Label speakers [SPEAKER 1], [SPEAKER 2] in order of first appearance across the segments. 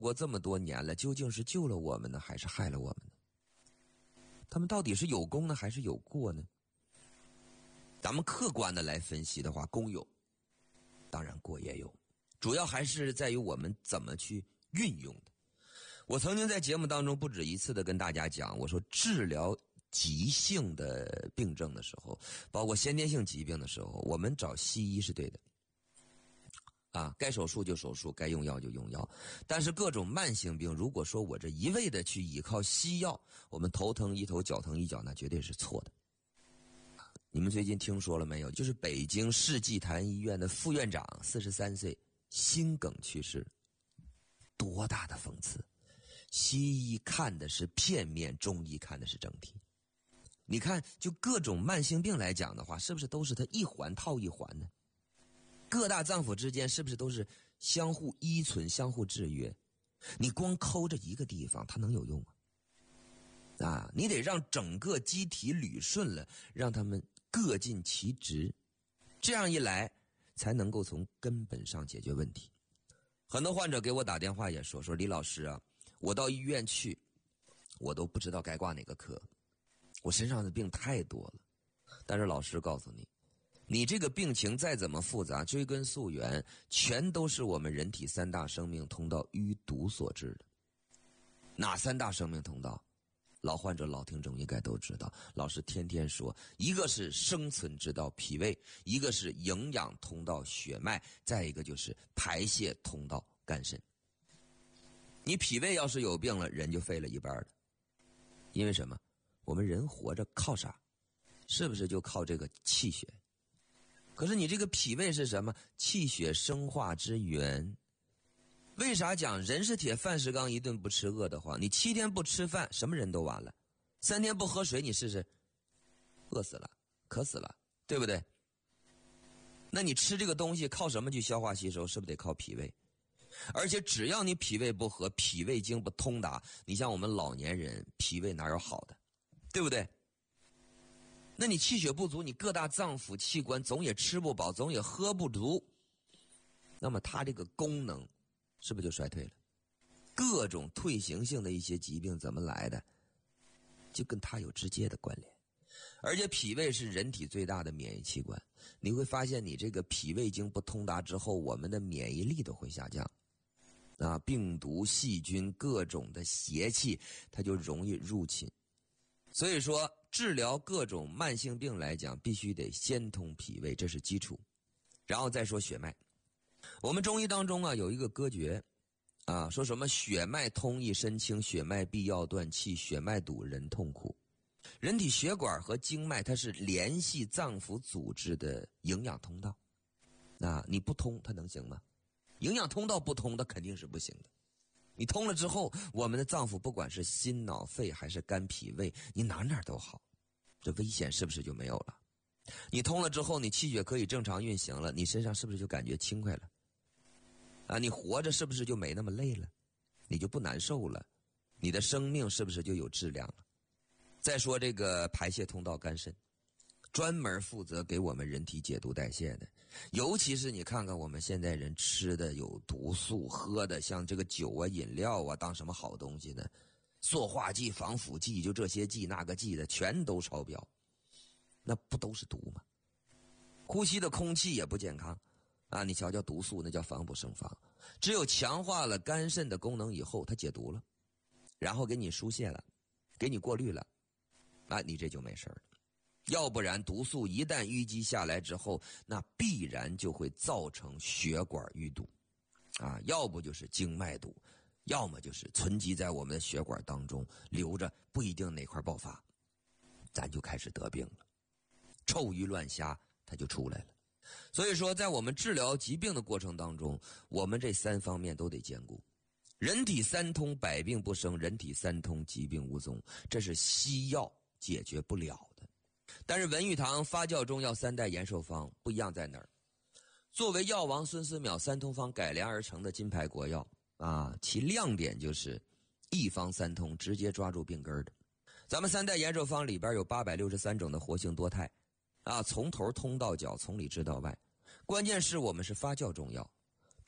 [SPEAKER 1] 过这么多年了，究竟是救了我们呢，还是害了我们呢？他们到底是有功呢，还是有过呢？咱们客观的来分析的话，功有，当然过也有，主要还是在于我们怎么去运用的。我曾经在节目当中不止一次的跟大家讲，我说治疗急性的病症的时候，包括先天性疾病的时候，我们找西医是对的该手术就手术，该用药就用药。但是各种慢性病，如果说我这一味的去依靠西药，我们头疼一头，脚疼一脚，那绝对是错的。你们最近听说了没有？就是北京世纪坛医院的副院长43岁心梗去世，多大的讽刺！西医看的是片面，中医看的是整体。你看，就各种慢性病来讲的话，是不是都是它一环套一环呢？各大脏腑之间是不是都是相互依存、相互制约？你光抠着一个地方，它能有用啊？你得让整个机体捋顺了，让他们各尽其职，这样一来才能够从根本上解决问题。很多患者给我打电话也说李老师啊，我到医院去，我都不知道该挂哪个科，我身上的病太多了。但是老师告诉你，你这个病情再怎么复杂，追根溯源，全都是我们人体三大生命通道淤堵所致的。哪三大生命通道？老患者老听众应该都知道，老师天天说，一个是生存之道脾胃，一个是营养通道血脉，再一个就是排泄通道肝肾。你脾胃要是有病了，人就废了一半了。因为什么？我们人活着靠啥？是不是就靠这个气血？可是你这个脾胃是什么？气血生化之源。为啥讲人是铁饭是钢，一顿不吃饿得慌？你7天不吃饭，什么人都完了。3天不喝水，你试试，饿死了，渴死了，对不对？那你吃这个东西靠什么去消化吸收？是不是得靠脾胃？而且只要你脾胃不和，脾胃经不通达，你像我们老年人，脾胃哪有好的，对不对？那你气血不足，你各大脏腑器官总也吃不饱，总也喝不足，那么它这个功能是不是就衰退了？各种退行性的一些疾病怎么来的？就跟它有直接的关联。而且脾胃是人体最大的免疫器官，你会发现你这个脾胃经不通达之后，我们的免疫力都会下降病毒细菌各种的邪气它就容易入侵。所以说治疗各种慢性病来讲，必须得先通脾胃，这是基础，然后再说血脉。我们中医当中有一个歌诀说什么血脉通益身轻，血脉必要断气，血脉堵人痛苦。人体血管和经脉它是联系脏腑组织的营养通道，你不通它能行吗？营养通道不通它肯定是不行的。你通了之后，我们的脏腑不管是心脑肺还是肝脾胃，你哪都好，这危险是不是就没有了？你通了之后，你气血可以正常运行了，你身上是不是就感觉轻快了？你活着是不是就没那么累了？你就不难受了？你的生命是不是就有质量了？再说这个排泄通道肝肾，专门负责给我们人体解毒代谢的。尤其是你看看我们现在人吃的有毒素，喝的像这个酒饮料当什么好东西呢？塑化剂、防腐剂，就这些剂那个剂的全都超标，那不都是毒吗？呼吸的空气也不健康你瞧叫毒素，那叫防不胜防。只有强化了肝肾的功能以后，它解毒了，然后给你输泄了，给你过滤了你这就没事了。要不然毒素一旦淤积下来之后，那必然就会造成血管淤堵要不就是经脉堵，要么就是存积在我们的血管当中留着，不一定哪块爆发，咱就开始得病了，臭鱼乱虾它就出来了。所以说在我们治疗疾病的过程当中，我们这3方面都得兼顾。人体3通百病不生，人体3通疾病无踪，这是西药解决不了的。但是文玉堂发酵中药3代延寿方不一样在哪儿？作为药王孙思邈3通方改良而成的金牌国药其亮点就是一方3通，直接抓住病根的。咱们3代延寿方里边有863种的活性多肽从头通到脚，从里治到外。关键是我们是发酵中药，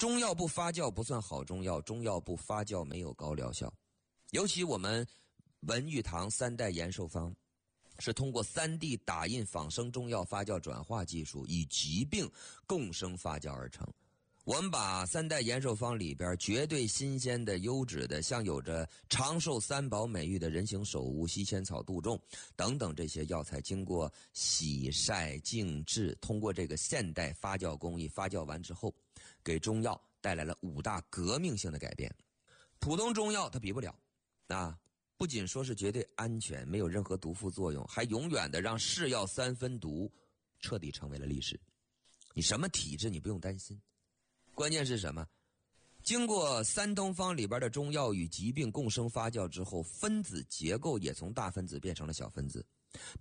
[SPEAKER 1] 中药不发酵不算好中药，中药不发酵没有高疗效。尤其我们文玉堂3代延寿方是通过3D 打印仿生中药发酵转化技术，以疾病共生发酵而成。我们把3代延寿方里边绝对新鲜的、优质的，像有着长寿3宝美誉的人形首乌、西仙草、杜仲等等这些药材，经过洗晒静置，通过这个现代发酵工艺发酵完之后，给中药带来了5大革命性的改变。普通中药它比不了啊，不仅说是绝对安全，没有任何毒副作用，还永远的让是药3分毒彻底成为了历史。你什么体质你不用担心，关键是什么？经过三东方里边的中药与疾病共生发酵之后，分子结构也从大分子变成了小分子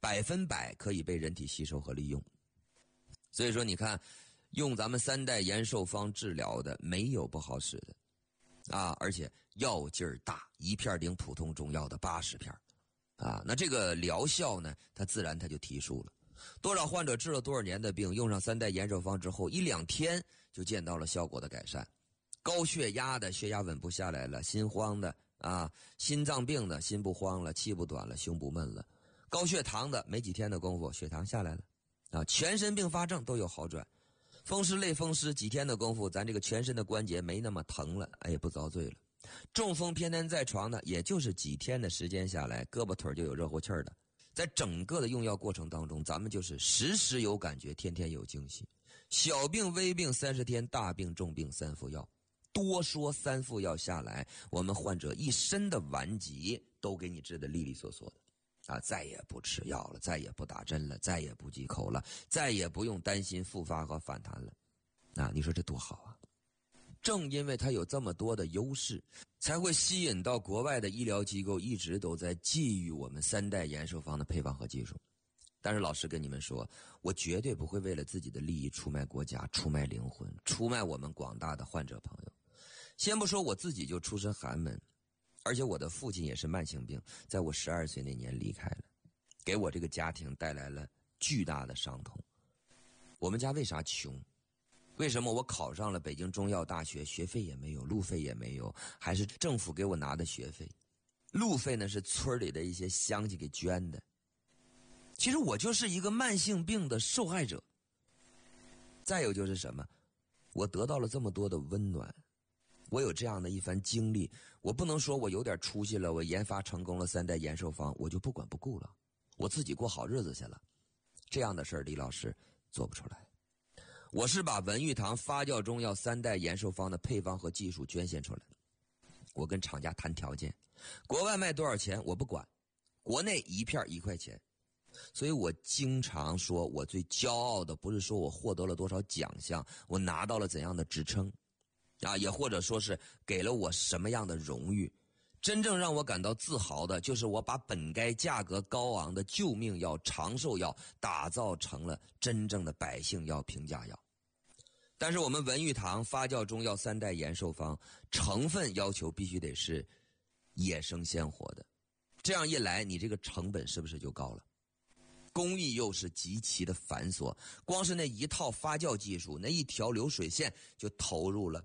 [SPEAKER 1] ，100%可以被人体吸收和利用。所以说你看，用咱们3代延寿方治疗的没有不好使的啊，而且药劲儿大，一片顶普通中药的80片啊，那这个疗效呢，它自然它就提速了。多少患者治了多少年的病，用上3代延寿方之后，1、2天就见到了效果的改善。高血压的血压稳不下来了，心慌的啊，心脏病的心不慌了，气不短了，胸不闷了。高血糖的没几天的功夫血糖下来了啊，全身并发症都有好转。风湿类风湿几天的功夫，咱这个全身的关节没那么疼了，哎，不遭罪了。中风偏瘫在床的，也就是几天的时间下来，胳膊腿就有热乎气儿的。在整个的用药过程当中，咱们就是时时有感觉，天天有惊喜。小病微病30天，大病重病3副药。多说3副药下来，我们患者一身的顽疾都给你治得利利索索的啊，再也不吃药了，再也不打针了，再也不忌口了，再也不用担心复发和反弹了啊，你说这多好啊。正因为它有这么多的优势，才会吸引到国外的医疗机构一直都在觊觎我们3代延寿方的配方和技术。但是老师跟你们说，我绝对不会为了自己的利益出卖国家，出卖灵魂，出卖我们广大的患者朋友。先不说我自己就出身寒门，而且我的父亲也是慢性病，在我12岁那年离开了，给我这个家庭带来了巨大的伤痛。我们家为啥穷？为什么我考上了北京中药大学，学费也没有，路费也没有，还是政府给我拿的学费？路费呢是村里的一些乡亲给捐的。其实我就是一个慢性病的受害者。再有就是什么？我得到了这么多的温暖，我有这样的一番经历，我不能说我有点出息了，我研发成功了3代延寿方，我就不管不顾了，我自己过好日子去了。这样的事儿，李老师做不出来。我是把文玉堂发酵中药3代延寿方的配方和技术捐献出来，我跟厂家谈条件，国外卖多少钱我不管，国内一片1块钱。所以我经常说，我最骄傲的不是说我获得了多少奖项，我拿到了怎样的职称啊，也或者说是给了我什么样的荣誉，真正让我感到自豪的就是我把本该价格高昂的救命药、长寿药打造成了真正的百姓药、平价药。但是我们文玉堂发酵中药3代延寿方成分要求必须得是野生鲜活的，这样一来你这个成本是不是就高了？工艺又是极其的繁琐，光是那一套发酵技术，那一条流水线就投入了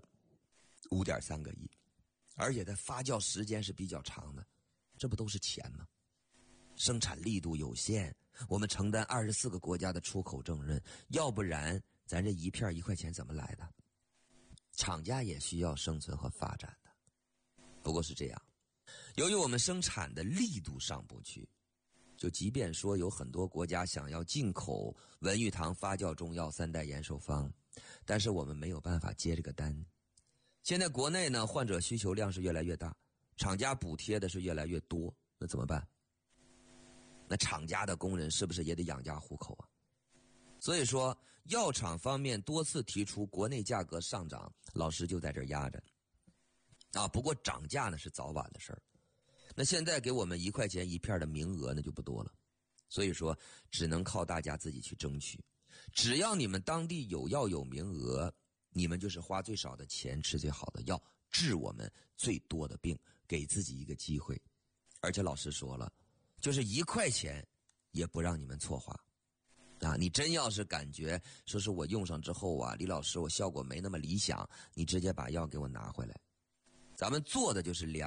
[SPEAKER 1] 5.3个亿，而且它发酵时间是比较长的，这不都是钱吗？生产力度有限，我们承担24个国家的出口重任，要不然咱这一片1块钱怎么来的？厂家也需要生存和发展的。不过是这样，由于我们生产的力度上不去，就即便说有很多国家想要进口文玉堂发酵中药3代延寿方，但是我们没有办法接这个单。现在国内呢，患者需求量是越来越大，厂家补贴的是越来越多，那怎么办？那厂家的工人是不是也得养家糊口啊？所以说药厂方面多次提出国内价格上涨，老师就在这儿压着啊。不过涨价呢是早晚的事儿，那现在给我们1块钱1片的名额呢就不多了，所以说只能靠大家自己去争取。只要你们当地有药有名额，你们就是花最少的钱吃最好的药，治我们最多的病，给自己一个机会。而且老师说了，就是1块钱也不让你们错花。 啊，你真要是感觉说是我用上之后啊，李老师我效果没那么理想，你直接把药给我拿回来。咱们做的就是